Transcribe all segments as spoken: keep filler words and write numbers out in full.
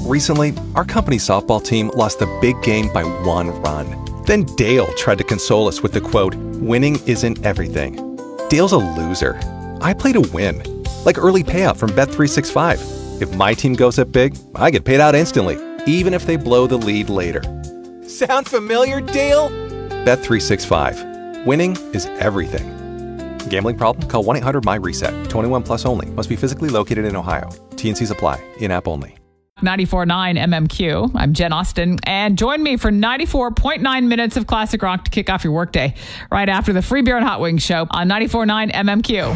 Recently, our company softball team lost the big game by one run. Then Dale tried to console us with the quote, "Winning isn't everything." Dale's a loser. I play to win. Like early payout from Bet three sixty-five. If my team goes up big, I get paid out instantly, even if they blow the lead later. Sound familiar, Dale? Bet three sixty-five. Winning is everything. Gambling problem? Call one eight hundred M Y reset. twenty-one plus only. Must be physically located in Ohio. T N Cs apply. In-app only. ninety-four point nine M M Q. I'm Jen Austen, and join me for ninety-four point nine minutes of classic rock to kick off your workday right after the Free Beer and Hot Wings show on ninety-four point nine M M Q.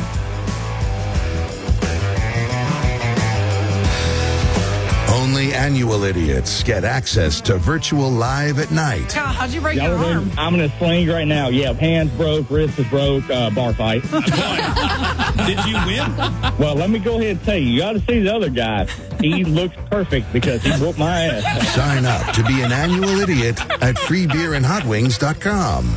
Only annual idiots get access to virtual live at night. God, how'd you break Yeah, your we're arm? in- I'm in a sling right now. Yeah, hands broke, wrist is broke, uh, bar fight. Did you win? Well, let me go ahead and tell you, you ought to see the other guy. He looks perfect because he whooped my ass. Sign up to be an annual idiot at free beer and hot wings dot com.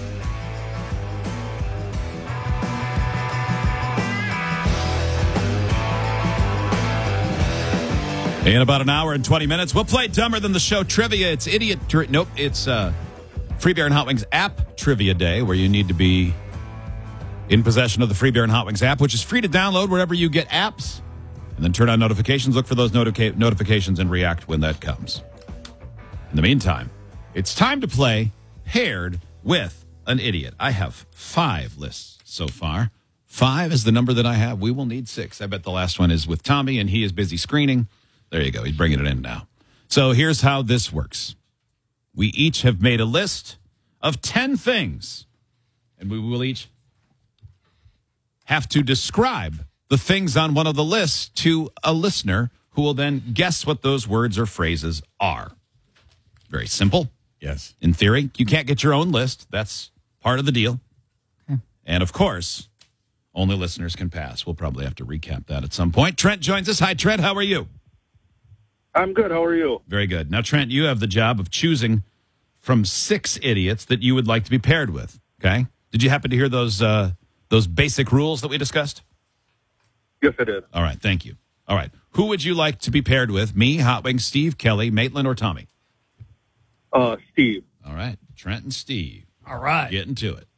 In about an hour and twenty minutes, we'll play Dumber Than the Show trivia. It's idiot. Tri- nope, it's uh, Free Beer and Hot Wings app trivia day, where you need to be in possession of the Free Beer and Hot Wings app, which is free to download wherever you get apps. And then turn on notifications, look for those notica- notifications, and react when that comes. In the meantime, it's time to play Paired with an Idiot. I have five lists so far. Five is the number that I have. We will need six. I bet the last one is with Tommy, and he is busy screening. There you go. He's bringing it in now. So here's how this works. We each have made a list of ten things, and we will each have to describe the things on one of the lists to a listener who will then guess what those words or phrases are. Very simple. Yes. In theory, you can't get your own list. That's part of the deal. Okay. And of course, only listeners can pass. We'll probably have to recap that at some point. Trent joins us. Hi, Trent. How are you? I'm good. How are you? Very good. Now, Trent, you have the job of choosing from six idiots that you would like to be paired with. Okay? Did you happen to hear those uh, those basic rules that we discussed? Yes, I did. All right. Thank you. All right. Who would you like to be paired with? Me, Hot Wings, Steve, Kelly, Maitland, or Tommy? Uh, Steve. All right. Trent and Steve. All right. Getting to it.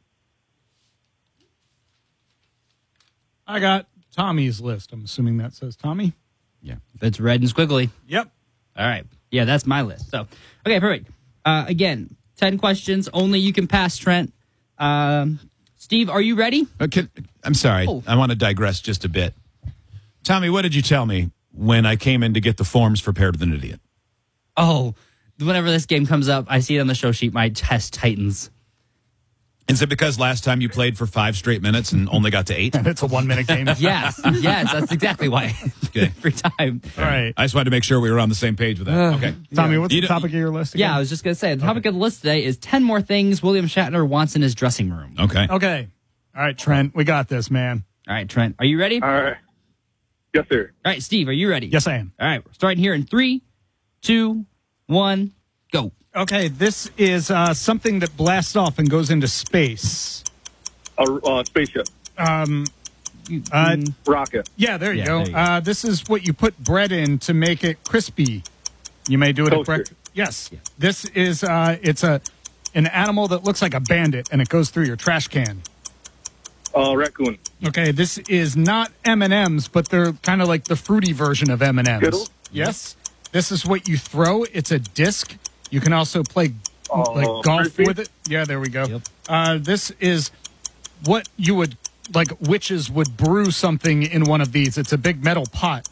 I got Tommy's list. I'm assuming that says Tommy. Yeah. If it's red and squiggly. Yep. All right. Yeah, that's my list. So, okay, perfect. Uh, again, ten questions. Only you can pass, Trent. Um, Steve, are you ready? Okay. I'm sorry. Oh. I want to digress just a bit. Tommy, what did you tell me when I came in to get the forms for Paired with an Idiot? Oh, whenever this game comes up, I see it on the show sheet. My test tightens. Is it because last time you played for five straight minutes and only got to eight? And it's a one minute game. Yes, yes, that's exactly why. Okay. Every time. All right. I just wanted to make sure we were on the same page with that. Okay. Tommy, what's You the don't- topic of your list again? Yeah, I was just going to say, the topic of the list today is ten more things William Shatner wants in his dressing room. Okay. Okay. All right, Trent, we got this, man. All right, Trent, are you ready? All right. Yes, sir. All right, Steve, are you ready? Yes, I am. All right, we're starting here in three, two, one, go. Okay, this is uh, something that blasts off and goes into space. A uh, spaceship. Um, uh, Rocket. yeah, there you Yeah, go. there you go. Uh, this is what you put bread in to make it crispy. You may do it at Toaster. breakfast. Yes. This is uh, it's a an animal that looks like a bandit, and it goes through your trash can. Uh, raccoon. Okay, this is not M and M's, but they're kind of like the fruity version of M and M's. Skittles? Yes. This is what you throw. It's a disc. You can also play Uh, like golf Frisbee? with it. Yeah, there we go. Yep. Uh, this is what you would like. Witches would brew something in one of these. It's a big metal pot.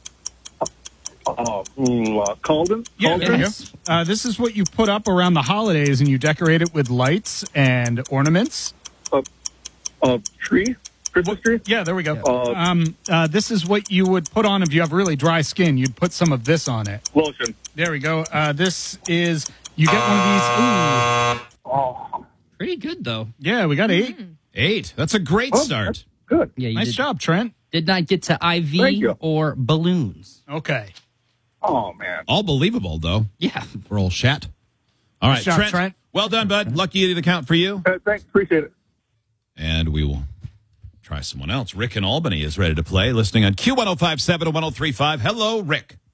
Uh, ooh, uh, Calden. Yeah, Cauldron? there you Yes. go. Uh, this is what you put up around the holidays, and you decorate it with lights and ornaments. Uh, tree. Christmas tree. Yeah, there we go. Uh, Um, uh, this is what you would put on if you have really dry skin. You'd put some of this on it. Lotion. There we go. Uh, this is you get one of these. Ooh, Oh, Pretty good, though. yeah, we got eight. Eight. That's a great Oh, start. good. Yeah, you Nice did, job, Trent. did not get to I Thank V you. or balloons. Okay. Oh, man. All believable, though. Yeah. For old Shat. All right, Nice job, Trent, Trent. Well done, bud. Lucky idiot account for you. Uh, thanks. Appreciate it. And we will try someone else. Rick in Albany is ready to play, listening on Q one oh five seven and one oh three five. Hello, Rick.